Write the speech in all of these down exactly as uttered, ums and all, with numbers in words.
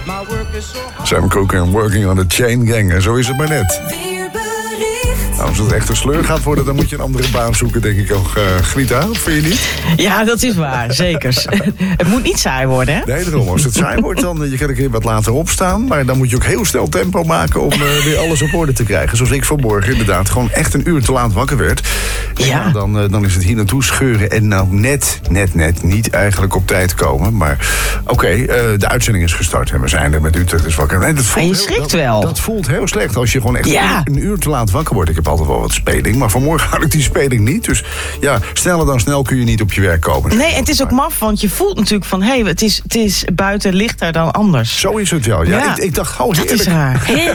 Sam Cooke en Working on the Chain Gang. En zo is het maar net. Nou, als het echt een sleur gaat worden, dan moet je een andere baan zoeken, denk ik ook. Uh, Grita, vind je niet? Ja, dat is waar, zeker. Het moet niet saai worden, hè? Nee, daarom. Als het saai wordt, dan je kan een keer wat later opstaan. Maar dan moet je ook heel snel tempo maken om uh, weer alles op orde te krijgen. Zoals ik vanmorgen inderdaad gewoon echt een uur te laat wakker werd. En ja. Nou, dan, uh, dan is het hier naartoe scheuren en nou net, net, net niet eigenlijk op tijd komen. Maar oké, okay, uh, de uitzending is gestart en we zijn er met Utrecht is wakker. Nee, dat voelt en je heel, schrikt dat, wel. Dat voelt heel slecht als je gewoon echt ja. een, uur, een uur te laat wakker wordt. Ik heb altijd wel wat speling, maar vanmorgen had ik die speling niet. Dus ja, sneller dan snel kun je niet op je werk komen. Nee, en het is ook maf, want je voelt natuurlijk van... hé, hey, het, is, het is buiten lichter dan anders. Zo is het wel. Ja, ja. Ik, ik dacht, oh, dat is raar. nee,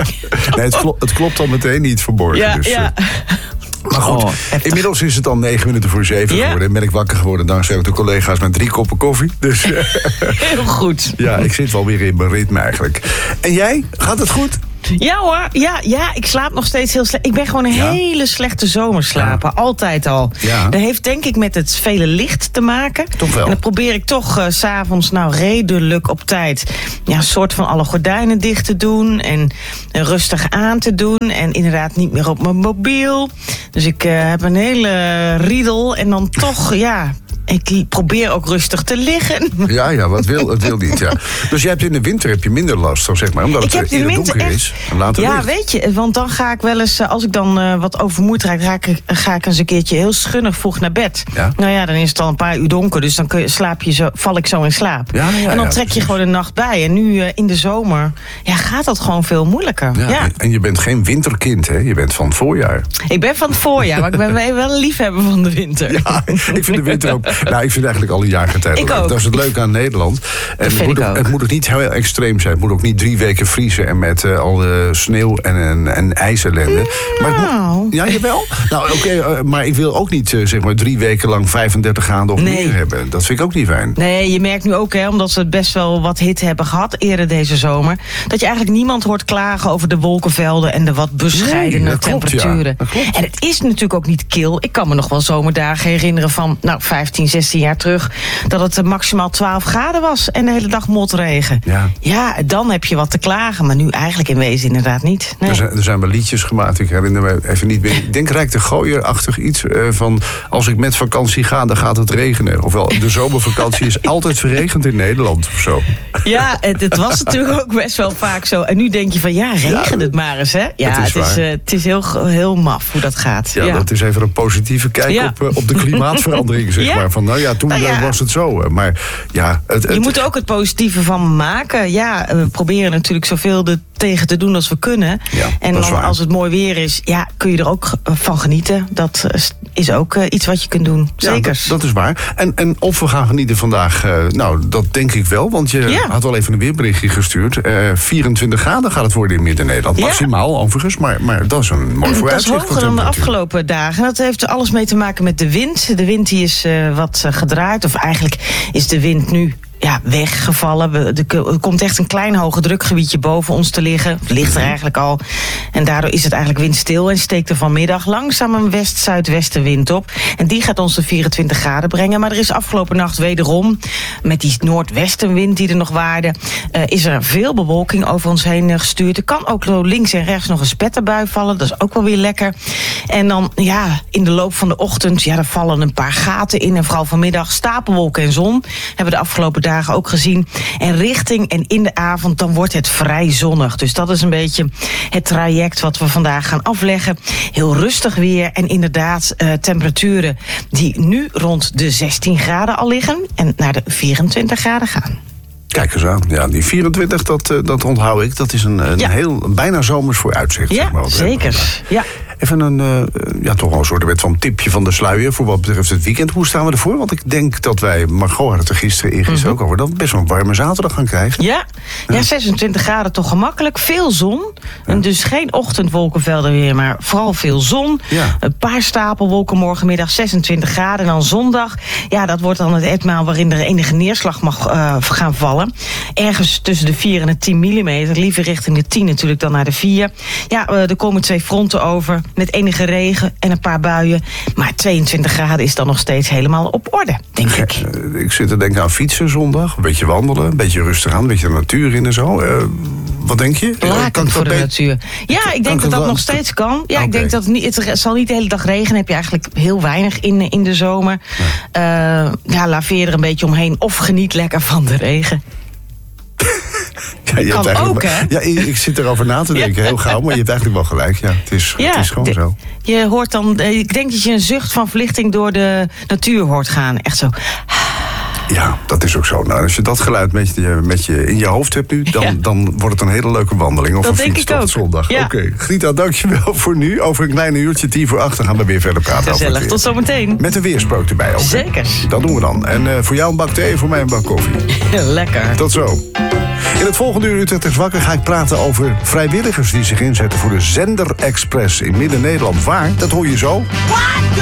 het, klo- het klopt dan meteen niet vanmorgen. Ja, dus, ja. Uh, Maar goed, oh, inmiddels is het al negen minuten voor zeven ja. geworden. En ben ik wakker geworden dankzij ook de collega's met drie koppen koffie. Dus, heel goed. Ja, ik zit wel weer in mijn ritme eigenlijk. En jij? Gaat het goed? Ja hoor, ja, ja, ik slaap nog steeds heel slecht. Ik ben gewoon een ja. hele slechte zomerslaper, ja. altijd al. Ja. Dat heeft denk ik met het vele licht te maken. Toch wel. En dan probeer ik toch uh, 's avonds nou redelijk op tijd... ja, een soort van alle gordijnen dicht te doen en, en rustig aan te doen. En inderdaad niet meer op mijn mobiel. Dus ik uh, heb een hele riedel en dan toch, ja... Ik probeer ook rustig te liggen. Ja, ja, wat wil, het wil niet, ja. Dus jij hebt in de winter heb je minder last, zo zeg maar, omdat ik het eerder donker echt, is. En later ja, licht. Weet je, want dan ga ik wel eens, als ik dan uh, wat overmoeid raak, ga ik, ga ik eens een keertje heel schunnig vroeg naar bed. Ja? Nou ja, dan is het al een paar uur donker, dus dan kun je, slaap je zo, val ik zo in slaap. Ja, ja, en dan ja, trek je gewoon de nacht bij. En nu uh, in de zomer, ja, gaat dat gewoon veel moeilijker. Ja, ja. En je bent geen winterkind, hè? Je bent van het voorjaar. Ik ben van het voorjaar, maar ik ben wel een liefhebber van de winter. Ja, ik vind de winter ook... Nou, ik vind eigenlijk alle jaargetijden leuk. Dat is het leuke aan Nederland. En het, moet ook, het moet ook niet heel extreem zijn. Het moet ook niet drie weken vriezen en met uh, al de sneeuw en, en, en ijsellende. Nou. Maar het moet, ja, jawel. Nou, oké, okay, uh, maar ik wil ook niet uh, zeg maar drie weken lang vijfendertig graden of nee. meer hebben. Dat vind ik ook niet fijn. Nee, je merkt nu ook, hè, omdat ze best wel wat hitte hebben gehad eerder deze zomer, dat je eigenlijk niemand hoort klagen over de wolkenvelden en de wat bescheidene nee, temperaturen. Klopt, ja. En het is natuurlijk ook niet kil. Ik kan me nog wel zomerdagen herinneren van nou, vijftien, zestien jaar terug, dat het maximaal twaalf graden was en de hele dag motregen. Ja. ja, dan heb je wat te klagen, maar nu eigenlijk in wezen inderdaad niet. Nee. Er, zijn, er zijn wel liedjes gemaakt, ik herinner me even niet meer. Ik denk Rijk de Gooier-achtig iets uh, van als ik met vakantie ga, dan gaat het regenen. Ofwel, de zomervakantie is altijd verregend in Nederland of zo. Ja, het, het was natuurlijk ook best wel vaak zo. En nu denk je van ja, regen het maar eens, hè? Ja, het is, het is, uh, het is heel, heel maf hoe dat gaat. Ja, ja. dat is even een positieve kijk ja. op, uh, op de klimaatverandering, zeg ja. maar. Van nou ja, toen nou ja. was het zo. Maar ja, het, het, je moet er ook het positieve van maken. Ja, we proberen natuurlijk zoveel er tegen te doen als we kunnen. Ja, en dan, als het mooi weer is, ja, kun je er ook van genieten. Dat is ook uh, iets wat je kunt doen. Zeker. Ja, dat, dat is waar. En, en of we gaan genieten vandaag, uh, nou, dat denk ik wel. Want je ja. had wel even een weerberichtje gestuurd. Uh, vierentwintig graden gaat het worden in Midden-Nederland. Ja. Maximaal overigens, maar, maar dat is een mooi vooruitzicht. Dat is hoger dan de afgelopen dagen. Dat heeft alles mee te maken met de wind. De wind die is uh, wat uh, gedraaid. Of eigenlijk is de wind nu ja, weggevallen. Er komt echt een klein hoge drukgebiedje boven ons te liggen. Het ligt er eigenlijk al. En daardoor is het eigenlijk windstil en steekt er vanmiddag langzaam een west-zuidwestenwind op. En die gaat ons de vierentwintig graden brengen. Maar er is afgelopen nacht wederom, met die noordwestenwind die er nog waarde, uh, is er veel bewolking over ons heen uh, gestuurd. Er kan ook links en rechts nog een spetterbui vallen. Dat is ook wel weer lekker. En dan, ja, in de loop van de ochtend, ja, er vallen een paar gaten in. En vooral vanmiddag stapelwolken en zon. Hebben we de afgelopen dagen ook gezien. En richting en in de avond, dan wordt het vrij zonnig. Dus dat is een beetje het traject wat we vandaag gaan afleggen. Heel rustig weer en inderdaad uh, temperaturen die nu rond de zestien graden al liggen en naar de vierentwintig graden gaan. Kijk eens aan. Ja, die vierentwintig, dat, uh, dat onthoud ik. Dat is een, een ja. heel bijna zomers vooruitzicht. Ja, zeg maar, zeker. Ja. Even een, uh, ja, toch wel een soort van tipje van de sluier voor wat betreft het weekend. Hoe staan we ervoor? Want ik denk dat wij, Margot had het er gisteren in gisteren mm-hmm. ook over, dat we best wel een warme zaterdag gaan krijgen. Ja, ja. ja zesentwintig graden toch gemakkelijk. Veel zon. Ja. En dus geen ochtendwolkenvelden weer, maar vooral veel zon. Ja. Een paar stapelwolken morgenmiddag, zesentwintig graden. En dan zondag, ja, dat wordt dan het etmaal waarin er enige neerslag mag uh, gaan vallen. Ergens tussen de vier en de tien millimeter. Liever richting de tien natuurlijk dan naar de vier. Ja, uh, er komen twee fronten over. Met enige regen en een paar buien. Maar tweeëntwintig graden is dan nog steeds helemaal op orde, denk ik. Ik zit te denken aan fietsen zondag. Een beetje wandelen, een beetje rustig aan, een beetje de natuur natuur in en zo. Uh, wat denk je? Lakend voor de be- natuur. Ja, ik denk dat dat nog steeds kan. Ja, okay. Ik denk dat het, niet, het zal niet de hele dag regenen. Heb je eigenlijk heel weinig in, in de zomer. Ja. Uh, ja, laveer er een beetje omheen. Of geniet lekker van de regen. Ja, je kan hebt ook, hè? Ja, ik zit erover na te denken, heel gauw. Maar je hebt eigenlijk wel gelijk. Ja, het is, ja, het is gewoon de, zo. Je hoort dan... Ik denk dat je een zucht van verlichting door de natuur hoort gaan. Echt zo... Ja, dat is ook zo. Nou, als je dat geluid met je, met je in je hoofd hebt nu... dan, ja. dan wordt het een hele leuke wandeling. Of dat een fietstocht zondag. Ja. Oké, okay. Grita, dankjewel voor nu. Over een klein uurtje, tien voor acht, dan gaan we weer verder praten. Gezellig, over tot zometeen. Met een weerspreuk erbij ook. Zeker. Dat doen we dan. En uh, voor jou een bak thee, voor mij een bak koffie. Lekker. Tot zo. In het volgende uur Utrecht is wakker ga ik praten over vrijwilligers... die zich inzetten voor de Zender Express in Midden-Nederland. Waar? Dat hoor je zo. What?